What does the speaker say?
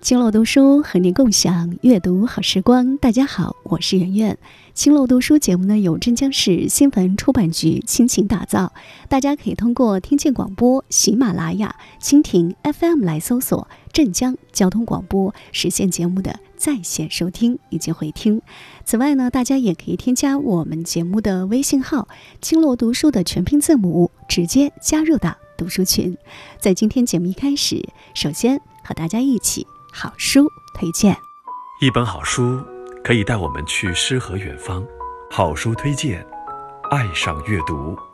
青楼读书和您共享阅读好时光。大家好，我是圆圆。青楼读书节目呢，由镇江市新闻出版局倾情打造，大家可以通过听见广播、喜马拉雅、蜻蜓 FM 来搜索镇江交通广播，实现节目的在线收听以及回听。此外呢，大家也可以添加我们节目的微信号青楼读书的全拼字母，直接加入到读书群。在今天节目一开始，首先和大家一起好书推荐。 一本好书可以带我们去诗和远方，好书推荐，爱上阅读。